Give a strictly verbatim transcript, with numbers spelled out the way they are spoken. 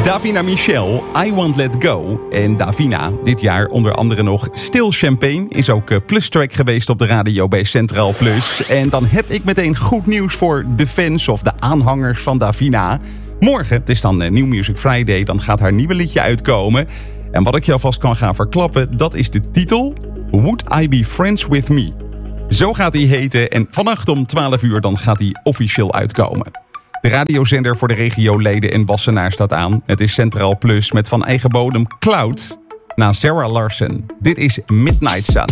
Davina Michel, I Won't Let Go. En Davina, dit jaar onder andere nog Stil Champagne, is ook plustrack geweest op de radio bij Centraal Plus. En dan heb ik meteen goed nieuws voor de fans of de aanhangers van Davina. Morgen, het is dan New Music Friday, dan gaat haar nieuwe liedje uitkomen. En wat ik je alvast kan gaan verklappen, dat is de titel Would I Be Friends With Me. Zo gaat hij heten en vannacht om twaalf uur dan gaat hij officieel uitkomen. De radiozender voor de regioleden en Wassenaar staat aan. Het is Centraal Plus met van eigen bodem Cloud. Na Sarah Larsen. Dit is Midnight Sun.